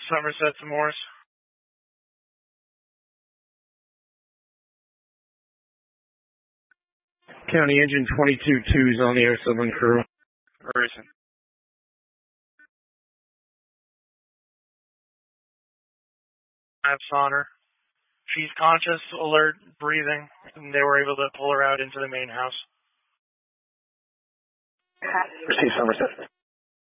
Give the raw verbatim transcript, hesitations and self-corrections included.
Somerset to Morris. County Engine twenty-two two is on the air, Southern crew. Racing. That's Honor. She's conscious, alert, breathing, and they were able to pull her out into the main house. Receive Somerset.